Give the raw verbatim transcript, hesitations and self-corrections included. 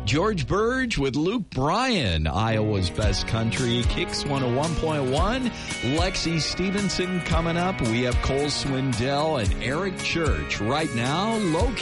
George Burge with Luke Bryan, Iowa's Best Country, Kicks one oh one point one. Lexi Stevenson coming up. We have Cole Swindell and Eric Church. Right now, low